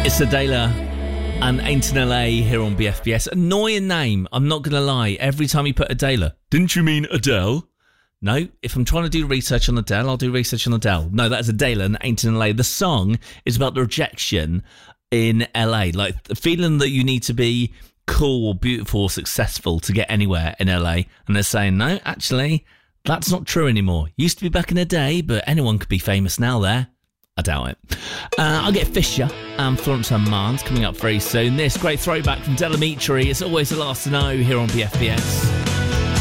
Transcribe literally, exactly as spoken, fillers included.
It's Adela and Ain't in L A here on B F B S. Annoying name, I'm not going to lie. Every time you put Adela, didn't you mean Adele? No, if I'm trying to do research on Adele, I'll do research on Adele. No, that is Adela and Ain't in L A. The song is about the rejection in L A. Like the feeling that you need to be cool, beautiful, successful to get anywhere in L A. And they're saying, no, actually, that's not true anymore. Used to be back in the day, but anyone could be famous now there. I doubt it. Uh, I'll get Fisher and Florence and Mans coming up very soon. This great throwback from Delamitri. It's always the last to know here on B F B S.